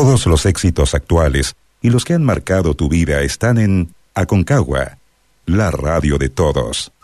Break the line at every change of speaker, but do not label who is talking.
Todos los éxitos actuales y los que han marcado tu vida están en Aconcagua, la radio de todos.